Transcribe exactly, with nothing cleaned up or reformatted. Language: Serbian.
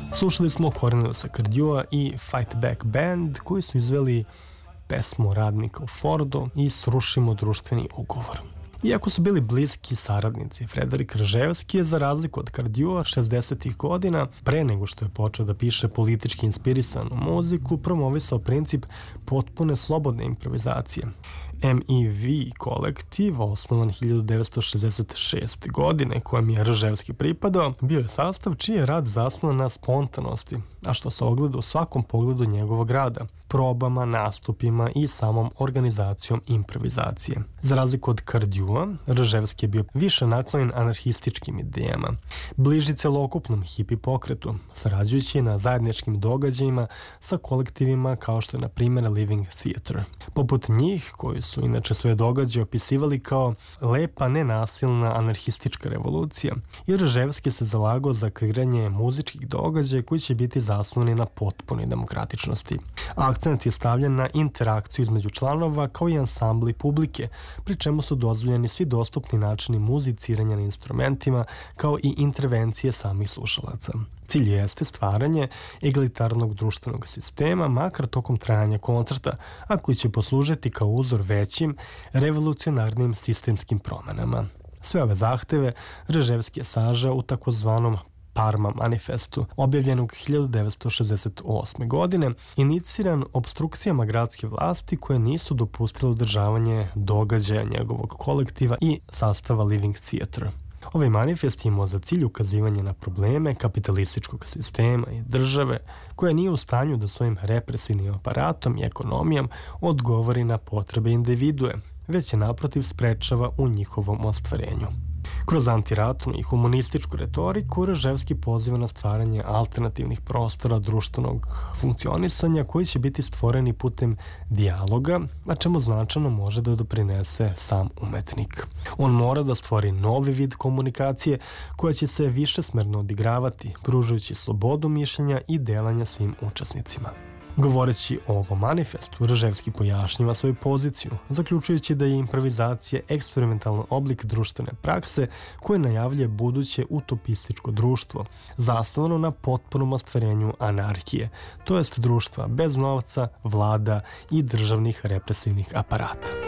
Slušali smo Corneliusa Cardua i Fight Back Band koji su izveli pesmu Radnika u Fordu i Srušimo društveni ugovor. Iako su bili bliski saradnici, Frederik Rževski je za razliku od Cardua šezdesetih godina, pre nego što je počeo da piše politički inspirisanu muziku, promovisao princip potpune slobodne improvizacije. M E V kolektiv, osnovan hiljadu devetsto šezdeset šeste. godine, kojem je Rževski pripadao, bio je sastav čiji je rad zasnovan na spontanosti, a što se ogleda u svakom pogledu njegovog rada, probama, nastupima i samom organizacijom improvizacije. Za razliku od Cardua, Rževski je bio više naklonjen anarhističkim idejama, bliži celokupnom hipi pokretu, sarađujući na zajedničkim događajima sa kolektivima kao što je na primjer Living Theatre. Poput njih, koji su inače sve događaje opisivali kao lepa, nenasilna anarhistička revolucija, i Rževski se zalagao za kreiranje muzičkih događaja koji će biti zasnovani na potpunoj demokratičnosti. Akcent je stavljen na interakciju između članova kao i ansambli publike, pri čemu su dozvoljeni svi dostupni načini muziciranja na instrumentima kao i intervencije samih slušalaca. Cilj jeste stvaranje egalitarnog društvenog sistema, makar tokom trajanja koncerta, a koji će poslužiti kao uzor većim revolucionarnim sistemskim promenama. Sve ove zahteve Rževski je sažao u takozvanom Parma manifestu, objavljenog hiljadu devetsto šezdeset osme. godine, iniciran obstrukcijama gradske vlasti koje nisu dopustile održavanje događaja njegovog kolektiva i sastava Living Theatre. Ovaj manifest imao za cilj ukazivanje na probleme kapitalističkog sistema i države koja nije u stanju da svojim represivnim aparatom i ekonomijom odgovori na potrebe individue, već je naprotiv sprečava u njihovom ostvarenju. Kroz antiratnu i humanističku retoriku Rževski poziva na stvaranje alternativnih prostora društvenog funkcionisanja koji će biti stvoreni putem dijaloga, a čemu značajno može da doprinese sam umetnik. On mora da stvori novi vid komunikacije koja će se višesmerno odigravati, pružajući slobodu mišljenja i delanja svim učesnicima. Govoreći o ovom manifestu, Rževski pojašnjava svoju poziciju, zaključujući da je improvizacija eksperimentalan oblik društvene prakse koje najavljuje buduće utopističko društvo, zasnovano na potpunom ostvarenju anarhije, to jest društva bez novca, vlada i državnih represivnih aparata.